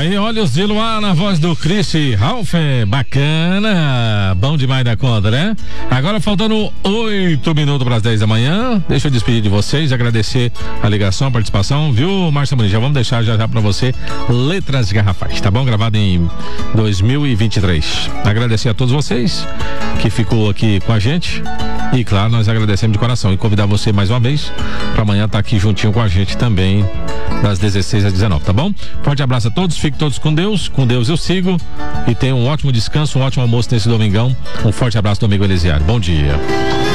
aí, Olhos de Luar na voz do Chris Ralph, bacana, bom demais da conta, né? Agora faltando 8 minutos para as 10 da manhã, deixa eu despedir de vocês, agradecer a ligação, a participação, viu, Márcia Muniz? Já vamos deixar já para você Letras Garrafais, tá bom? Gravado em 2023. Agradecer a todos vocês que ficou aqui com a gente e, claro, nós agradecemos de coração e convidar você mais uma vez para amanhã estar aqui juntinho com a gente também, das 16 às 19, tá bom? Forte abraço a todos, fiquem todos com Deus eu sigo e tenham um ótimo descanso, um ótimo almoço nesse domingão. Um forte abraço do amigo Elisiário. Bom dia.